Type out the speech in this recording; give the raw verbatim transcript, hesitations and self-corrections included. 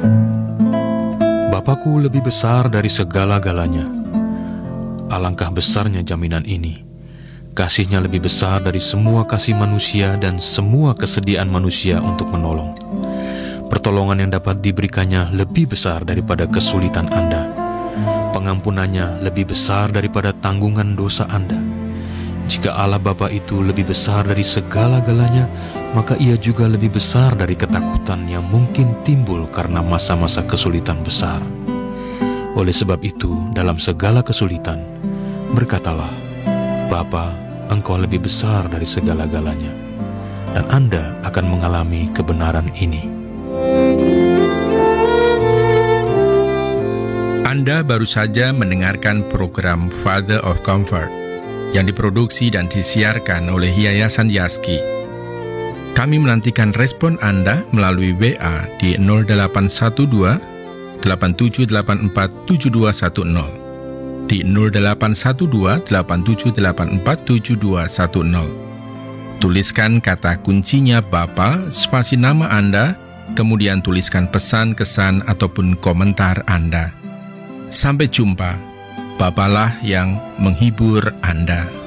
Bapakku lebih besar dari segala-galanya. Alangkah besarnya jaminan ini. Kasih-Nya lebih besar dari semua kasih manusia dan semua kesediaan manusia untuk menolong. Pertolongan yang dapat diberikannya lebih besar daripada kesulitan Anda. Pengampunannya lebih besar daripada tanggungan dosa Anda. Jika Allah Bapa itu lebih besar dari segala-galanya, maka Ia juga lebih besar dari ketakutan yang mungkin timbul karena masa-masa kesulitan besar. Oleh sebab itu, dalam segala kesulitan, berkatalah, Bapa, Engkau lebih besar dari segala-galanya, dan Anda akan mengalami kebenaran ini. Anda baru saja mendengarkan program Father of Comfort yang diproduksi dan disiarkan oleh Yayasan Yaski. Kami menantikan respon Anda melalui W A di nol delapan satu dua, delapan tujuh delapan empat, tujuh dua satu nol, di nol delapan satu dua, delapan tujuh delapan empat, tujuh dua satu nol. Tuliskan kata kuncinya Bapa, spasi nama Anda, kemudian tuliskan pesan, kesan, ataupun komentar Anda. Sampai jumpa. Bapalah yang menghibur Anda.